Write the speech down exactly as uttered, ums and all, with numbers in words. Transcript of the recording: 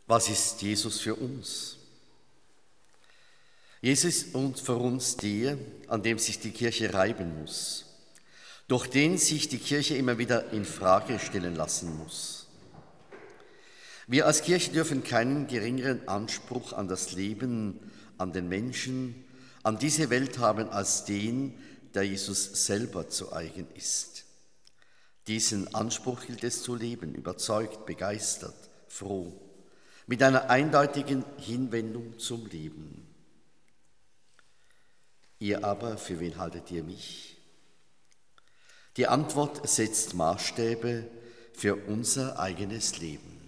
Was ist Jesus für uns? Jesus ist für uns der, an dem sich die Kirche reiben muss, durch den sich die Kirche immer wieder in Frage stellen lassen muss. Wir als Kirche dürfen keinen geringeren Anspruch an das Leben, an den Menschen, an diese Welt haben als den, der Jesus selber zu eigen ist. Diesen Anspruch gilt es zu leben, überzeugt, begeistert, froh, mit einer eindeutigen Hinwendung zum Leben. Ihr aber, für wen haltet ihr mich? Die Antwort setzt Maßstäbe für unser eigenes Leben.